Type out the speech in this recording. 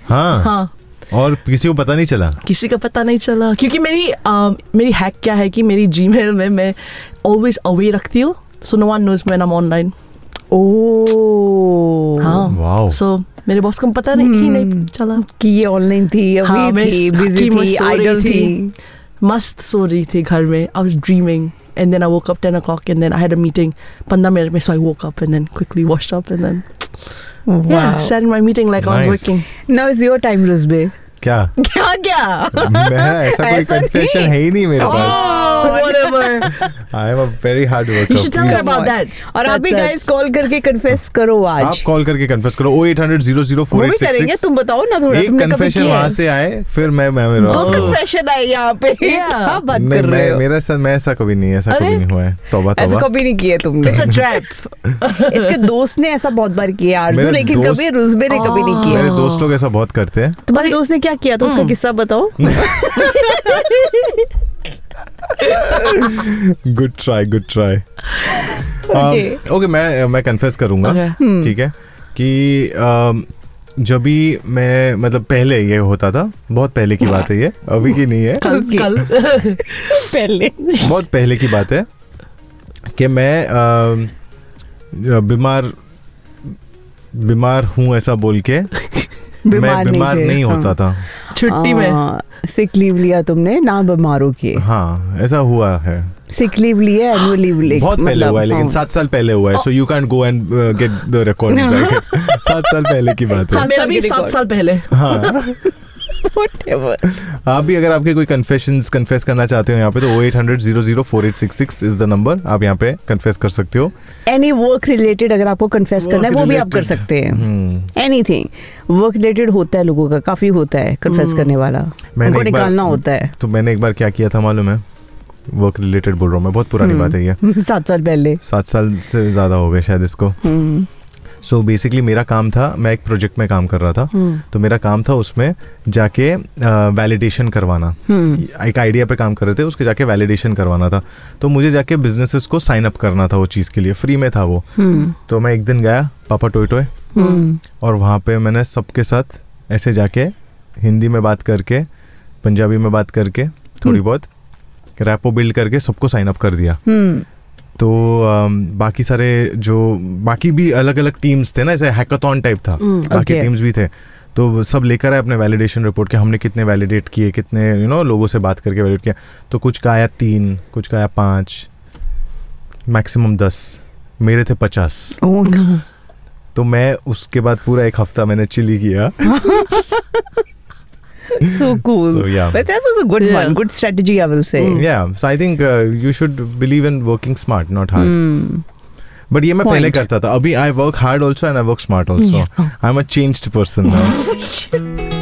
हाँ. और किसी को पता नहीं चला? किसी का पता नहीं चला क्योंकि मेरी हैक क्या है कि मेरी जीमेल में मैं ऑलवेज अवे रखती हूँ, so no one knows when I am online. हाँ. वाओ. सो मेरे बॉस को पता नहीं चला कि ये ऑनलाइन थी, अभी थी, बिजी थी, आइडल थी, मस्त सो रही थी घर में. I was dreaming and then I woke up 10 o'clock and then I had a meeting 15 minutes में, so I woke up and then quickly washed up and then sat in my meeting like I was working. Now is your time, Rusbe. क्या मेरा ऐसा कोई confession है ही नहीं मेरे पास. Whatever. I am a very hard worker. You should tell her about that. और आप भी guys कॉल करके कन्फेस करो आज. आप कॉल करके कन्फेस करो 0800-00486. वो भी करेंगे, तुम बताओ ना थोड़ा. एक कन्फेशन वहाँ से आए, फिर मैं मेरा. दो कन्फेशन आए यहाँ पे. क्या बात कर रहे हो? मेरा साथ मैं ऐसा कभी नहीं, ऐसा कभी नहीं हुआ है. तौबा. ऐसा कभी नहीं किया तुमने. It's a trap. इसके दोस्त ने ऐसा बहुत बार किया अर्जुन, लेकिन कभी रुज़बे ने कभी नहीं किया. मेरे दोस्त लोग ऐसा बहुत करते हैं. तुम्हारे दोस्त ने क्या किया था, उसका किस्सा बताओ. Good try. ओके, मैं कन्फेस करूंगा. ठीक है कि जब भी मैं मतलब पहले ये होता था, बहुत पहले की बात है ये, अभी की नहीं है. कल पहले बहुत पहले की बात है कि मैं बीमार हूँ ऐसा बोल के मैं बीमार नहीं होता था. छुट्टी में सिक लीव लिया तुमने, ना बीमारों की. हाँ, ऐसा हुआ है. सिक लीव लिया, एनुअल लीव लिया. बहुत पहले हुआ है, लेकिन 7 साल पहले हुआ है. So you can go and get the records back. 7 साल पहले की बात है. मेरा भी 7 साल पहले. हाँ. आप भी अगर आपके कोई कन्फेस करना चाहते हो यहाँ पे, तो 0800-00486 इज द नंबर. आप यहाँ पे कन्फेस कर सकते हो. एनी वर्क रिलेटेड अगर आपको कन्फेस करना है, वो भी आप कर सकते हैं. एनीथिंग वर्क रिलेटेड होता है, लोगों का काफी होता है कन्फेस करने वाला, उनको निकालना होता है. तो मैंने एक बार क्या किया था मालूम है? वर्क रिलेटेड बोल रहा हूँ मैं, बहुत पुरानी बात है ये. 7 साल पहले. 7 साल से ज्यादा हो गए शायद इसको. सो बेसिकली मेरा काम था, मैं एक प्रोजेक्ट में काम कर रहा था. तो मेरा काम था उसमें जाके वैलिडेशन करवाना. एक आइडिया पे काम कर रहे थे, उसके जाके वैलिडेशन करवाना था. तो मुझे जाके बिजनेसेस को साइन अप करना था वो चीज़ के लिए, फ्री में था वो. तो मैं एक दिन गया पापा टोय टोय, और वहाँ पे मैंने सबके साथ ऐसे जाके हिंदी में बात करके, पंजाबी में बात करके, थोड़ी बहुत रैपो बिल्ड करके सबको साइन अप कर दिया. तो बाकी सारे जो बाकी भी अलग अलग टीम्स थे ना, ऐसे हैकाथॉन टाइप था. बाकी टीम्स भी थे, तो सब लेकर आए अपने वैलिडेशन रिपोर्ट के हमने कितने वैलिडेट किए, कितने लोगों से बात करके वैलिडेट किया. तो कुछ का आया 3, कुछ का आया 5, मैक्सिमम 10. मेरे थे 50. तो मैं उसके बाद पूरा एक हफ्ता मैंने चिली किया. So cool. So yeah. But that was a good one. Good strategy, I will say. Yeah. So I think you should believe in working smart, not hard. But ये मैं पहले करता था. अभी I work hard also and I work smart also. I'm a changed person now.